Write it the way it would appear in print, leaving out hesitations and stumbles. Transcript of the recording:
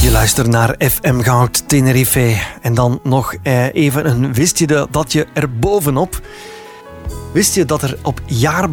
Je luistert naar FM Goud Tenerife. En dan nog even een wist je dat je er bovenop... Wist je dat er op jaar